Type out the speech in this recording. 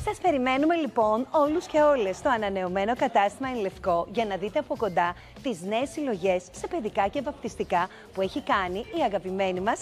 Σας περιμένουμε λοιπόν όλους και όλες στο ανανεωμένο κατάστημα Εν Λευκό για να δείτε από κοντά τις νέες συλλογές σε παιδικά και βαπτιστικά που έχει κάνει η αγαπημένη μας